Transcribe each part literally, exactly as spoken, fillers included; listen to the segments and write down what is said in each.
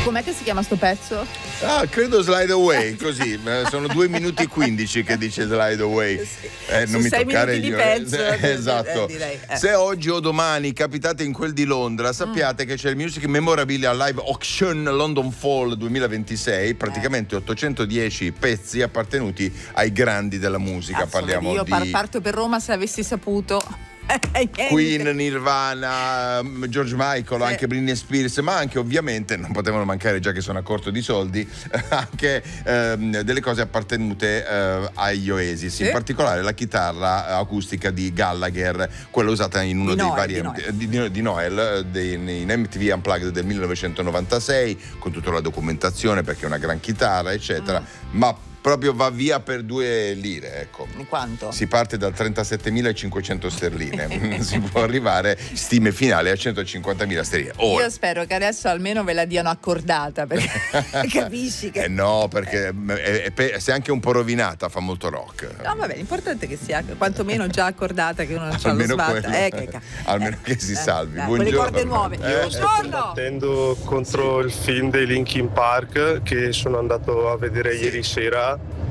Com'è che si chiama sto pezzo? Ah, credo Slide Away, così. Sono due minuti e quindici che dice Slide Away. Eh, non Su mi sei toccare minuti gli di pezzo, eh, esatto. eh, direi, eh. Se oggi o domani capitate in quel di Londra, sappiate mm. che c'è il Music Memorabilia Live Auction London Fall duemilaventisei, praticamente eh. ottocentodieci pezzi appartenuti ai grandi della musica. Cazzo, Parliamo io di par- parto per Roma se avessi saputo. Queen, Nirvana, George Michael, sì. anche Britney Spears, ma anche ovviamente non potevano mancare, già che sono a corto di soldi, anche ehm, delle cose appartenute eh, agli Oasis, sì. In particolare la chitarra acustica di Gallagher, quella usata in uno di dei Noel, vari di Noel, di, di, di Noel dei, in M T V Unplugged del millenovecentonovantasei, con tutta la documentazione perché è una gran chitarra eccetera, mm. ma proprio va via per due lire, ecco. Quanto? Si parte dal trentasettemilacinquecento sterline, si può arrivare, stime finali, a centocinquantamila sterline. Ora. Io spero che adesso almeno ve la diano accordata, perché capisci che... Eh no, perché è, è, se è anche un po' rovinata, fa molto rock. No, vabbè, l'importante è che sia quantomeno già accordata, che uno non c'ha lo sbatta. Eh, che... Almeno che si salvi. Eh, con le corde nuove. Eh. Io sto combattendo contro il film dei Linkin Park che sono andato a vedere sì. ieri sera.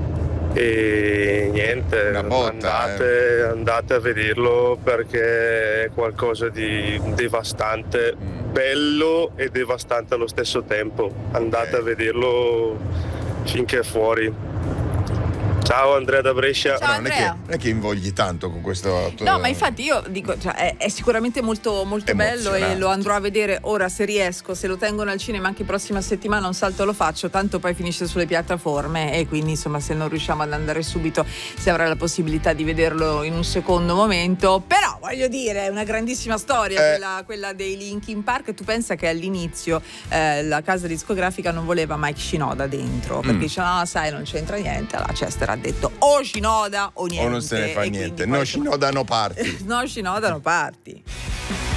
E niente, botta, andate, eh. andate a vederlo perché è qualcosa di devastante, mm. bello e devastante allo stesso tempo. Andate okay. a vederlo finché è fuori. Ciao Andrea da Brescia. Ciao, no, non, è che, non è che invogli tanto con questo. No, ma infatti io dico, cioè, è, è sicuramente molto, molto bello e lo andrò a vedere ora se riesco. Se lo tengono al cinema anche prossima settimana, un salto lo faccio, tanto poi finisce sulle piattaforme e quindi insomma se non riusciamo ad andare subito si avrà la possibilità di vederlo in un secondo momento. Però voglio dire, è una grandissima storia eh. quella, quella dei Linkin Park. Tu pensa che all'inizio eh, la casa discografica non voleva Mike Shinoda dentro perché mm. diceva no sai non c'entra niente. Allora Chester ha detto o Shinoda o niente, o non se ne fa niente, no Shinoda no parti. No Shinoda no parti.